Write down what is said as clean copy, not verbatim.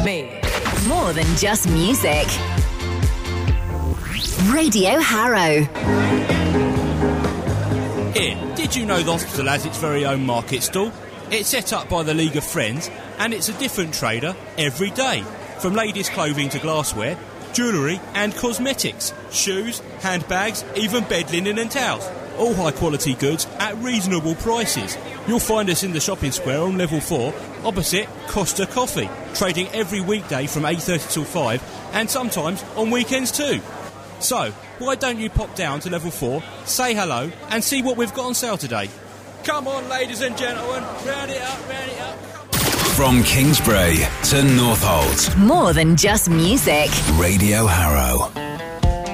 Me. More than just music. Radio Harrow. Here, did you know the hospital has its very own market stall? It's set up by the League of Friends, and it's a different trader every day. From ladies' clothing to glassware, jewellery and cosmetics, shoes, handbags, even bed linen and towels. All high-quality goods at reasonable prices. You'll find us in the shopping square on level 4, opposite Costa Coffee, trading every weekday from 8:30 till 5, and sometimes on weekends too. So, why don't you pop down to level 4, say hello, and see what we've got on sale today? Come on, ladies and gentlemen, round it up, round it up. From Kingsbury to Northolt. More than just music. Radio Harrow.